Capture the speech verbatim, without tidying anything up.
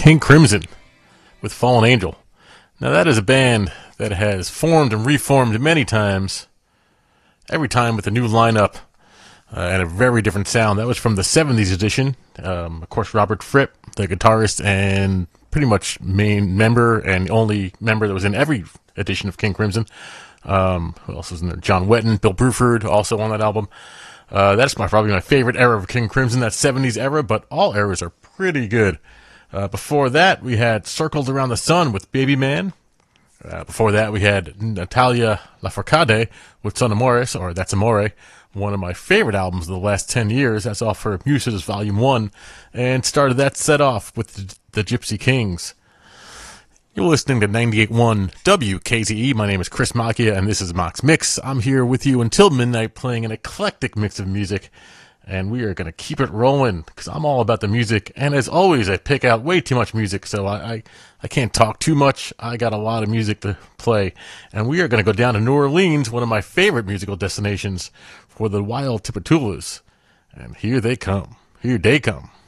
King Crimson with Fallen Angel. Now that is a band that has formed and reformed many times, every time with a new lineup uh, and a very different sound. That was from the seventies edition. Um, of course, Robert Fripp, the guitarist and pretty much main member and only member that was in every edition of King Crimson. Um, who else was in there? John Wetton, Bill Bruford, also on that album. Uh, that's my, probably my favorite era of King Crimson, that seventies era, but all eras are pretty good. Uh, before that, we had Circles Around the Sun with Baby Man. Uh, before that, we had Natalia Lafourcade with Son Amores, or That's Amore, one of my favorite albums of the last ten years. That's off for Muses Volume one, and started that set off with the, the Gypsy Kings. You're listening to ninety-eight point one W K Z E. My name is Chris Macchia, and this is Mox Mix. I'm here with you until midnight playing an eclectic mix of music, and we are going to keep it rolling because I'm all about the music. And as always, I pick out way too much music, so I, I, I can't talk too much. I got a lot of music to play, and we are going to go down to New Orleans, one of my favorite musical destinations, for the Wild Tipitulas. And here they come. Here they come.